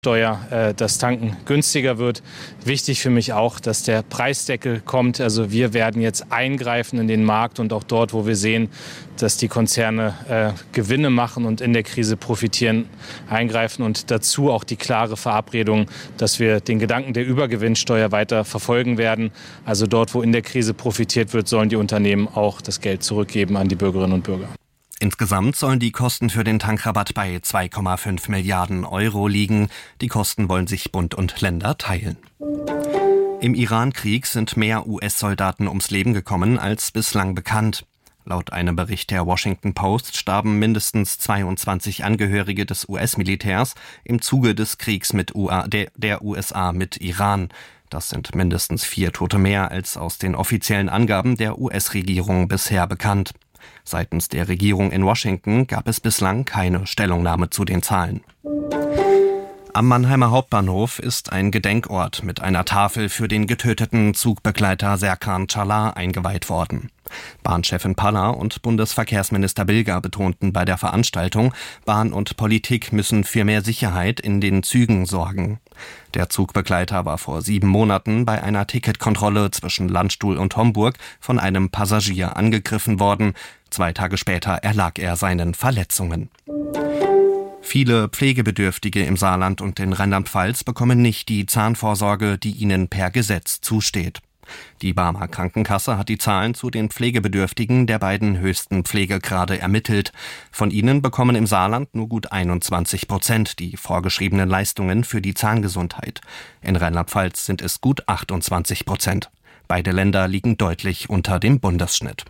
das Tanken günstiger wird. Wichtig für mich auch, dass der Preisdeckel kommt. Also wir werden jetzt eingreifen in den Markt und auch dort, wo wir sehen, dass die Konzerne Gewinne machen und in der Krise profitieren, eingreifen und dazu auch die klare Verabredung, dass wir den Gedanken der Übergewinnsteuer weiter verfolgen werden. Also dort, wo in der Krise profitiert wird, sollen die Unternehmen auch das Geld zurückgeben an die Bürgerinnen und Bürger. Insgesamt sollen die Kosten für den Tankrabatt bei 2,5 Milliarden Euro liegen. Die Kosten wollen sich Bund und Länder teilen. Im Iran-Krieg sind mehr US-Soldaten ums Leben gekommen als bislang bekannt. Laut einem Bericht der Washington Post starben mindestens 22 Angehörige des US-Militärs im Zuge des Kriegs der USA mit Iran. Das sind mindestens 4 Tote mehr als aus den offiziellen Angaben der US-Regierung bisher bekannt. Seitens der Regierung in Washington gab es bislang keine Stellungnahme zu den Zahlen. Am Mannheimer Hauptbahnhof ist ein Gedenkort mit einer Tafel für den getöteten Zugbegleiter Serkan Çalar eingeweiht worden. Bahnchefin Palla und Bundesverkehrsminister Bilger betonten bei der Veranstaltung, Bahn und Politik müssen für mehr Sicherheit in den Zügen sorgen. Der Zugbegleiter war vor 7 Monaten bei einer Ticketkontrolle zwischen Landstuhl und Homburg von einem Passagier angegriffen worden. 2 Tage später erlag er seinen Verletzungen. Viele Pflegebedürftige im Saarland und in Rheinland-Pfalz bekommen nicht die Zahnvorsorge, die ihnen per Gesetz zusteht. Die Barmer Krankenkasse hat die Zahlen zu den Pflegebedürftigen der beiden höchsten Pflegegrade ermittelt. Von ihnen bekommen im Saarland nur gut 21% die vorgeschriebenen Leistungen für die Zahngesundheit. In Rheinland-Pfalz sind es gut 28%. Beide Länder liegen deutlich unter dem Bundesschnitt.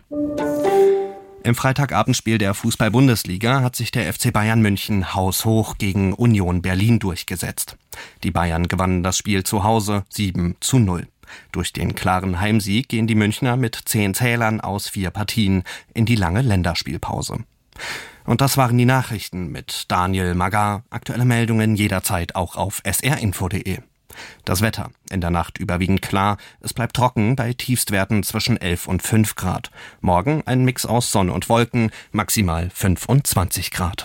Im Freitagabendspiel der Fußball-Bundesliga hat sich der FC Bayern München haushoch gegen Union Berlin durchgesetzt. Die Bayern gewannen das Spiel zu Hause 7:0. Durch den klaren Heimsieg gehen die Münchner mit 10 Zählern aus 4 Partien in die lange Länderspielpause. Und das waren die Nachrichten mit Daniel Magar. Aktuelle Meldungen jederzeit auch auf srinfo.de. Das Wetter. In der Nacht überwiegend klar. Es bleibt trocken bei Tiefstwerten zwischen 11 und 5 Grad. Morgen ein Mix aus Sonne und Wolken, maximal 25 Grad.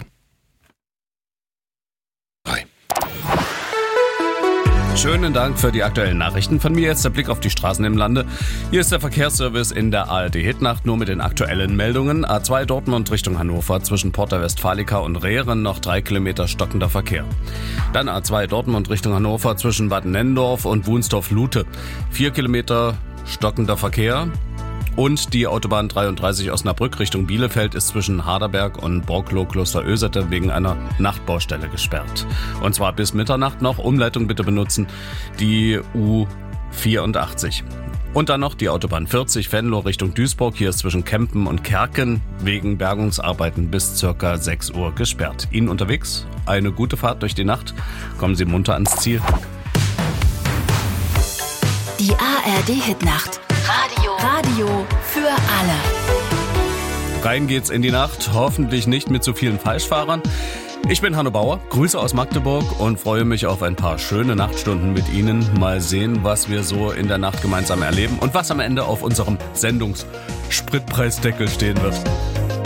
Schönen Dank für die aktuellen Nachrichten. Von mir jetzt der Blick auf die Straßen im Lande. Hier ist der Verkehrsservice in der ARD-Hitnacht, nur mit den aktuellen Meldungen. A2 Dortmund Richtung Hannover zwischen Porta Westfalica und Rehren noch 3 Kilometer stockender Verkehr. Dann A2 Dortmund Richtung Hannover zwischen Bad Nennendorf und Wunsdorf-Lute. 4 Kilometer stockender Verkehr. Und die Autobahn 33 Osnabrück Richtung Bielefeld ist zwischen Harderberg und Borklow-Klosterösete wegen einer Nachtbaustelle gesperrt. Und zwar bis Mitternacht noch. Umleitung bitte benutzen, die U84. Und dann noch die Autobahn 40 Venlo Richtung Duisburg. Hier ist zwischen Kempen und Kerken wegen Bergungsarbeiten bis ca. 6 Uhr gesperrt. Ihnen unterwegs eine gute Fahrt durch die Nacht. Kommen Sie munter ans Ziel. Die ARD-Hitnacht. Radio für alle. Rein geht's in die Nacht, hoffentlich nicht mit zu vielen Falschfahrern. Ich bin Hanno Bauer, Grüße aus Magdeburg und freue mich auf ein paar schöne Nachtstunden mit Ihnen. Mal sehen, was wir so in der Nacht gemeinsam erleben und was am Ende auf unserem Sendungsspritpreisdeckel stehen wird.